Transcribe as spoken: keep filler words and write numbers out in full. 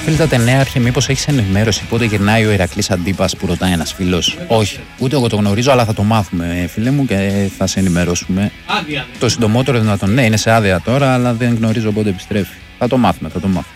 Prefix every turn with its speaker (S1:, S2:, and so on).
S1: Φίλε Τατενέαρχε, μήπως έχεις ενημέρωση πότε γυρνάει ο Ηρακλής Αντίπας που ρωτάει ένας φίλος? Όχι, ούτε εγώ το γνωρίζω, αλλά θα το μάθουμε, φίλε μου, και θα σε ενημερώσουμε. Άδεια, το συντομότερο δυνατόν. Ναι, είναι σε άδεια τώρα, αλλά δεν γνωρίζω πότε επιστρέφει. Θα το μάθουμε, θα το μάθουμε.